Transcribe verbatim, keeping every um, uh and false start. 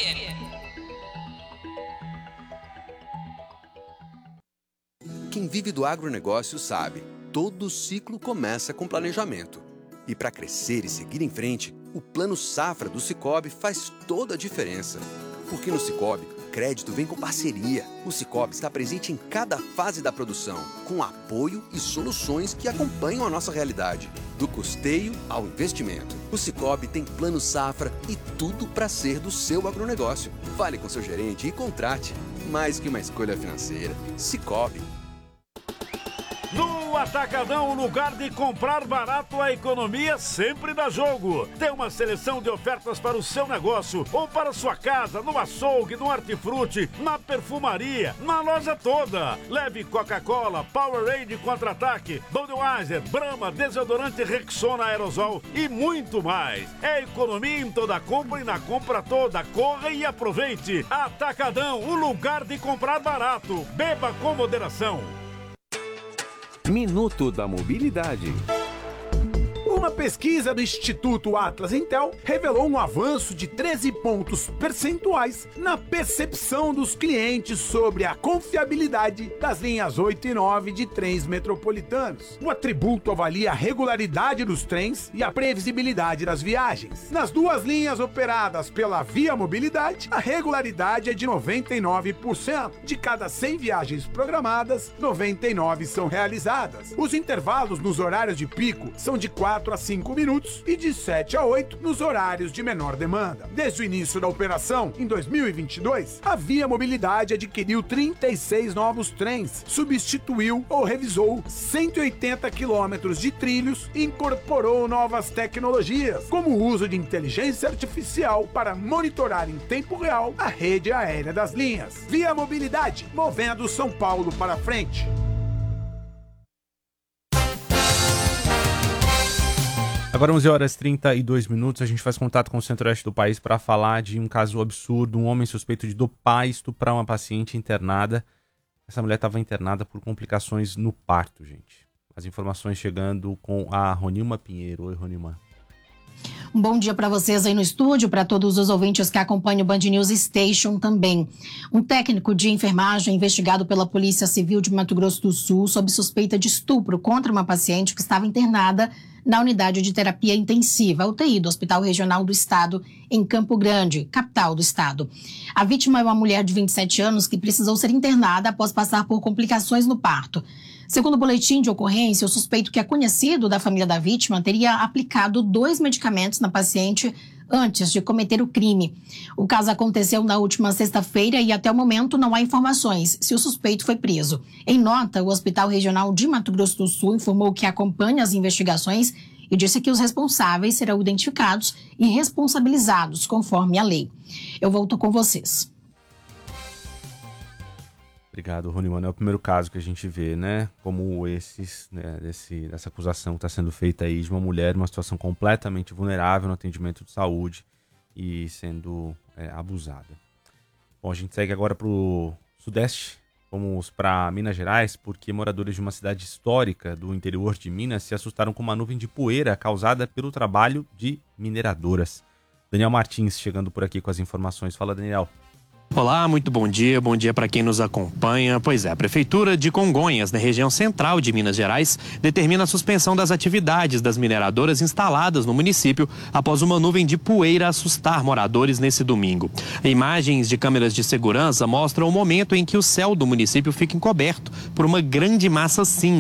Quem vive do agronegócio sabe, todo ciclo começa com planejamento. E para crescer e seguir em frente, o Plano Safra do Sicoob faz toda a diferença. Porque no Sicoob, crédito vem com parceria. O Sicoob está presente em cada fase da produção, com apoio e soluções que acompanham a nossa realidade. Do custeio ao investimento. O Sicoob tem Plano Safra e tudo para ser do seu agronegócio. Fale com seu gerente e contrate. Mais que uma escolha financeira. Sicoob. No Atacadão, o lugar de comprar barato, a economia sempre dá jogo. Tem uma seleção de ofertas para o seu negócio ou para sua casa, no açougue, no hortifruti, na perfumaria, na loja toda. Leve Coca-Cola, Powerade Contra-Ataque, Budweiser, Brahma, desodorante Rexona Aerosol e muito mais. É economia em toda compra e na compra toda. Corra e aproveite. Atacadão, o lugar de comprar barato. Beba com moderação. Minuto da Mobilidade. Uma pesquisa do Instituto Atlas Intel revelou um avanço de treze pontos percentuais na percepção dos clientes sobre a confiabilidade das linhas oito e nove de trens metropolitanos. O atributo avalia a regularidade dos trens e a previsibilidade das viagens. Nas duas linhas operadas pela Via Mobilidade, a regularidade é de noventa e nove por cento. De cada cem viagens programadas, noventa e nove são realizadas. Os intervalos nos horários de pico são de quatro a cinco minutos e de sete a oito nos horários de menor demanda. Desde o início da operação, em dois mil e vinte e dois, a Via Mobilidade adquiriu trinta e seis novos trens, substituiu ou revisou cento e oitenta quilômetros de trilhos e incorporou novas tecnologias, como o uso de inteligência artificial para monitorar em tempo real a rede aérea das linhas. Via Mobilidade, movendo São Paulo para frente. Agora onze horas e trinta e dois minutos, a gente faz contato com o centro-oeste do país para falar de um caso absurdo. Um homem suspeito de dopar e estuprar uma paciente internada. Essa mulher estava internada por complicações no parto, gente. As informações chegando com a Ronilma Pinheiro. Oi, Ronilma. Um bom dia para vocês aí no estúdio, para todos os ouvintes que acompanham o Band News Station também. Um técnico de enfermagem investigado pela Polícia Civil de Mato Grosso do Sul sob suspeita de estupro contra uma paciente que estava internada na unidade de terapia intensiva, U T I do Hospital Regional do Estado, em Campo Grande, capital do estado. A vítima é uma mulher de vinte e sete anos que precisou ser internada após passar por complicações no parto. Segundo o boletim de ocorrência, o suspeito, que é conhecido da família da vítima, teria aplicado dois medicamentos na paciente antes de cometer o crime. O caso aconteceu na última sexta-feira e até o momento não há informações se o suspeito foi preso. Em nota, o Hospital Regional de Mato Grosso do Sul informou que acompanha as investigações e disse que os responsáveis serão identificados e responsabilizados conforme a lei. Eu volto com vocês. Obrigado, Rony Mano. É o primeiro caso que a gente vê, né? Como esses, né? Desse, dessa acusação que está sendo feita aí de uma mulher em uma situação completamente vulnerável no atendimento de saúde e sendo é, abusada. Bom, a gente segue agora para o Sudeste. Vamos para Minas Gerais, porque moradores de uma cidade histórica do interior de Minas se assustaram com uma nuvem de poeira causada pelo trabalho de mineradoras. Daniel Martins chegando por aqui com as informações. Fala, Daniel. Olá, muito bom dia, bom dia para quem nos acompanha. Pois é, a Prefeitura de Congonhas, na região central de Minas Gerais, determina a suspensão das atividades das mineradoras instaladas no município após uma nuvem de poeira assustar moradores nesse domingo. Imagens de câmeras de segurança mostram o momento em que o céu do município fica encoberto por uma grande massa cinza.